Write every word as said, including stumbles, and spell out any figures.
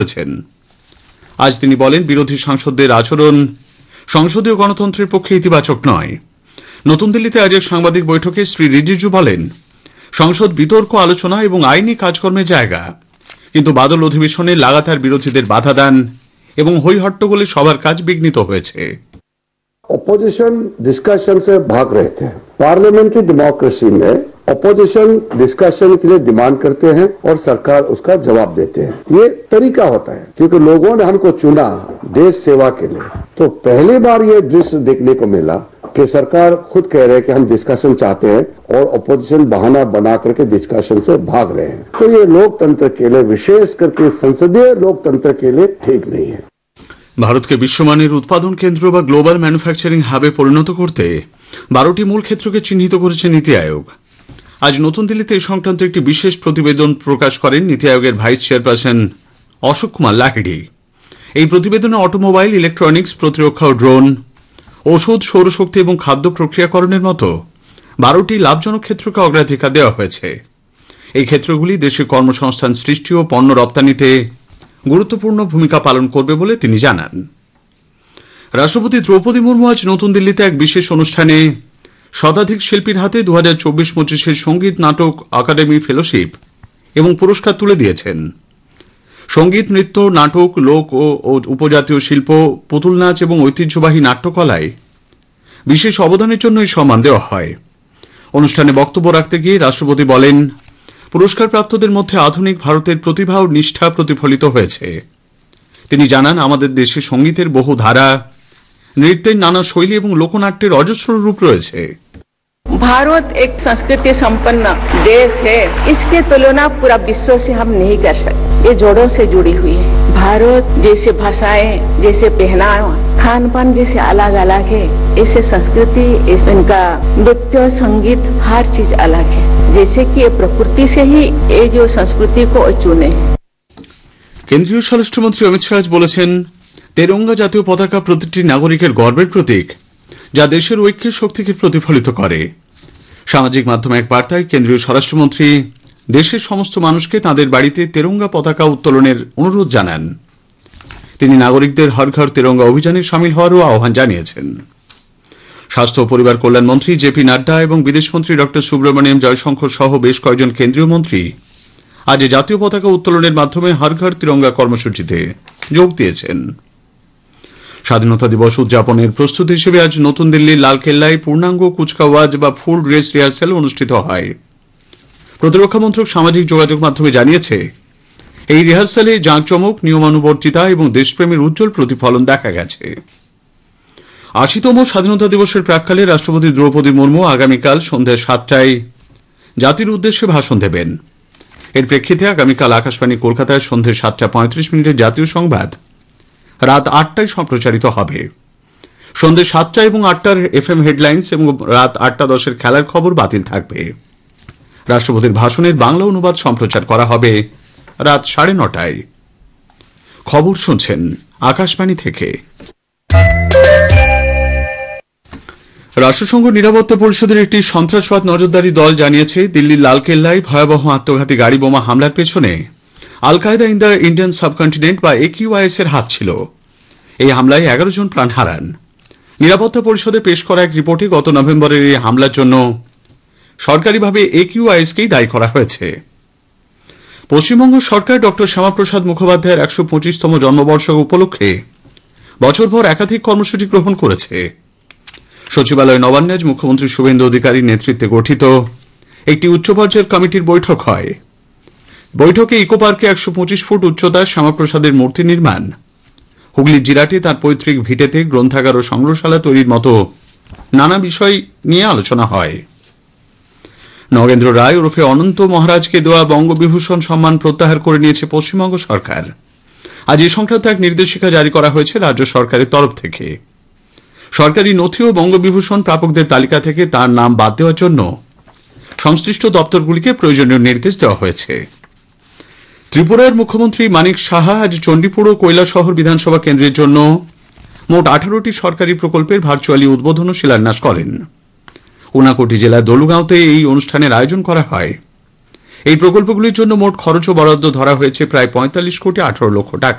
করেছেন। আজ তিনি বলেন, বিরোধী সাংসদদের আচরণ সংসদীয় গণতন্ত্রের পক্ষে ইতিবাচক নয়। নতুন দিল্লিতে আজ এক সাংবাদিক বৈঠকে শ্রী রিজিজু বলেন, সংসদ বিতর্ক, আলোচনা এবং আইনি কাজকর্মের জায়গা, কিন্তু বাদল অধিবেশনে লাগাতার বিরোধীদের বাধা দান এবং হই হট্টগোলে সবার কাজ বিঘ্নিত হয়েছে। अपोजिशन डिस्कशन से भाग रहे थे। पार्लियामेंट्री डेमोक्रेसी में अपोजिशन डिस्कशन के लिए डिमांड करते हैं और सरकार उसका जवाब देते हैं। ये तरीका होता है, क्योंकि लोगों ने हमको चुना देश सेवा के लिए। तो पहली बार ये दृश्य देखने को मिला कि सरकार खुद कह रहे हैं कि हम डिस्कशन चाहते हैं और अपोजिशन बहाना बना करके डिस्कशन से भाग रहे हैं। तो ये लोकतंत्र के लिए, विशेष करके संसदीय लोकतंत्र के लिए ठीक नहीं है। ভারতকে বিশ্বমানের উৎপাদন কেন্দ্র বা গ্লোবাল ম্যানুফ্যাকচারিং হাবে পরিণত করতে বারোটি মূল ক্ষেত্রকে চিহ্নিত করেছে নীতি আয়োগ। আজ নতুন দিল্লিতে এই সংক্রান্ত একটি বিশেষ প্রতিবেদন প্রকাশ করেন নীতি আয়োগের ভাইস চেয়ারপারসন অশোক কুমার লাহিড়ী। এই প্রতিবেদনে অটোমোবাইল, ইলেকট্রনিক্স, প্রতিরক্ষা ও ড্রোন, ওষুধ, সৌরশক্তি এবং খাদ্য প্রক্রিয়াকরণের মতো বারোটি লাভজনক ক্ষেত্রকে অগ্রাধিকার দেওয়া হয়েছে। এই ক্ষেত্রগুলি দেশে কর্মসংস্থান সৃষ্টি ও পণ্য রপ্তানিতে গুরুত্বপূর্ণ ভূমিকা পালন করবে বলে তিনি জানান। রাষ্ট্রপতি দ্রৌপদী মুর্মু আজ নতুন দিল্লিতে এক বিশেষ অনুষ্ঠানে শতাধিক শিল্পীর হাতে দু হাজার চব্বিশ পঁচিশের সঙ্গীত নাটক আকাদেমি ফেলোশিপ এবং পুরস্কার তুলে দিয়েছেন। সঙ্গীত, নৃত্য, নাটক, লোক ও উপজাতীয় শিল্প, পুতুল নাচ এবং ঐতিহ্যবাহী নাট্যকলায় বিশেষ অবদানের জন্য এই সম্মান দেওয়া হয়। অনুষ্ঠানে বক্তব্য রাখতে গিয়ে রাষ্ট্রপতি বলেন, পুরস্কারপ্রাপ্তদের মধ্যে আধুনিক ভারতের প্রতিভা ও নিষ্ঠা প্রতিফলিত হয়েছে। তিনি জানান, আমাদের দেশে সঙ্গীতের বহু ধারা, নৃত্যের নানা শৈলী এবং লোকনাট্যের অজস্র রূপ রয়েছে। भारत एक संस्कृति संपन्न देश है, इसके तुलना पूरा विश्व से हम नहीं कर सकते। ये जोड़ों से जुड़ी हुई है। भारत जैसे भाषाएं, जैसे पहनावा, खान पान जैसे अलग अलग है, ऐसे संस्कृति, इनका नृत्य, संगीत, हर चीज अलग है। जैसे कि ये प्रकृति से ही ये जो संस्कृति को चुने। কেন্দ্রীয় স্বরাষ্ট্রমন্ত্রী অমিত শাহ বলেছেন, তেরঙ্গা জাতীয় পতাকা প্রতিটি নাগরিকের গর্বের প্রতীক, যা দেশের ঐক্যের শক্তিকে প্রতিফলিত করে। সামাজিক মাধ্যমে এক বার্তায় কেন্দ্রীয় স্বরাষ্ট্রমন্ত্রী দেশের সমস্ত মানুষকে তাঁদের বাড়িতে তেরঙ্গা পতাকা উত্তোলনের অনুরোধ জানান। তিনি নাগরিকদের হর ঘর তেরঙ্গা অভিযানে সামিল হওয়ারও আহ্বান জানিয়েছেন। স্বাস্থ্য ও পরিবার কল্যাণ মন্ত্রী জে পি নাড্ডা এবং বিদেশমন্ত্রী ডক্টর সুব্রমণিয়ম জয়শঙ্কর সহ বেশ কয়েকজন কেন্দ্রীয় মন্ত্রী আজ জাতীয় পতাকা উত্তোলনের মাধ্যমে হর ঘর তিরঙ্গা কর্মসূচিতে যোগ দিয়েছেন। স্বাধীনতা দিবস উদযাপনের প্রস্তুতি হিসেবে আজ নতুন দিল্লির লালকেল্লায় পূর্ণাঙ্গ কুচকাওয়াজ বা ফুল ড্রেস রিহার্সাল অনুষ্ঠিত হয়। প্রতিরক্ষা মন্ত্রক সামাজিক যোগাযোগ মাধ্যমে জানিয়েছে, এই রিহার্সালে জাঁকজমক, নিয়মানুবর্তিতা এবং দেশপ্রেমের উজ্জ্বল প্রতিফলন দেখা গেছে। আশিতম স্বাধীনতা দিবসের প্রাক্কালে রাষ্ট্রপতি দ্রৌপদী মুর্মু আগামীকাল সন্ধ্যা সাতটায় জাতির উদ্দেশ্যে ভাষণ দেবেন। এর প্রেক্ষিতে আগামীকাল আকাশবাণী কলকাতায় সন্ধ্যে সাতটা পঁয়ত্রিশ মিনিটের জাতীয় সংবাদ রাত আটটায় সম্প্রচারিত হবে। সন্ধ্যে সাতটা এবং আটটার এফ এম হেডলাইন্স এবং রাত আটটা দশের খেলার খবর বাতিল থাকবে। রাষ্ট্রপতির ভাষণের বাংলা অনুবাদ সম্প্রচার করা হবে রাত সাড়ে নটায়। খবর শুনছেন আকাশবাণী থেকে। রাষ্ট্রসংঘ নিরাপত্তা পরিষদের একটি সন্ত্রাসবাদ নজরদারি দল জানিয়েছে, দিল্লির লালকেল্লায় ভয়াবহ আত্মঘাতী গাড়ি বোমা হামলার পেছনে আল কায়দা ইন দ্য ইন্ডিয়ান সাবকন্টিনেন্ট বা একিউআইএস এর হাত ছিল। এই হামলায় এগারো জন প্রাণ হারান। নিরাপত্তা পরিষদে পেশ করা এক রিপোর্টে গত নভেম্বরের এই হামলার জন্য সরকারিভাবে একিউআইএস কেই দায়ী করা হয়েছে। পশ্চিমবঙ্গ সরকার ডক্টর শ্যামাপ্রসাদ মুখোপাধ্যায়ের একশো পঁচিশতম জন্মবর্ষ উপলক্ষে বছরভর একাধিক কর্মসূচি গ্রহণ করেছে। সচিবালয় নবান্নে আজ মুখ্যমন্ত্রী শুভেন্দু অধিকারীর নেতৃত্বে গঠিত একটি উচ্চ পর্যায়ের কমিটির বৈঠক হয়। বৈঠকে ইকো পার্কে একশো পঁচিশ ফুট উচ্চতার শ্যামাপ্রসাদের মূর্তি নির্মাণ, হুগলির জিরাটে তাঁর পৈতৃক ভিটেতে গ্রন্থাগার ও সংগ্রহশালা তৈরির মতো নানা বিষয় নিয়ে আলোচনা হয়। নগেন্দ্র রায় ওরফে অনন্ত মহারাজকে দেওয়া বঙ্গবিভূষণ সম্মান প্রত্যাহার করে নিয়েছে পশ্চিমবঙ্গ সরকার। আজ এ সংক্রান্ত এক নির্দেশিকা জারি করা হয়েছে রাজ্য সরকারের তরফ থেকে। সরকারি নথি ও বঙ্গবিভূষণ প্রাপকদের তালিকা থেকে তার নাম বাদ দেওয়ার জন্য সংশ্লিষ্ট দপ্তরগুলিকে প্রয়োজনীয় নির্দেশ দেওয়া হয়েছে। ত্রিপুরার মুখ্যমন্ত্রী মানিক সাহা আজ চণ্ডীপুর ও কৈলাসহর বিধানসভা কেন্দ্রের জন্য মোট আঠারোটি সরকারি প্রকল্পের ভার্চুয়ালি উদ্বোধন ও শিলান্যাস করেন। ঊনাকোটি জেলার দলুগাঁওতে এই অনুষ্ঠানের আয়োজন করা হয়। এই প্রকল্পগুলির জন্য মোট খরচ ও বরাদ্দ ধরা হয়েছে প্রায় পঁয়তাল্লিশ কোটি আঠারো লক্ষ টাকা।